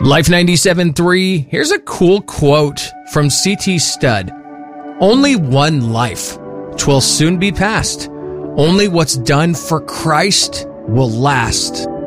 Life 97.3, here's a cool quote from C.T. Studd. Only one life. 'Twill soon be past. Only what's done for Christ will last.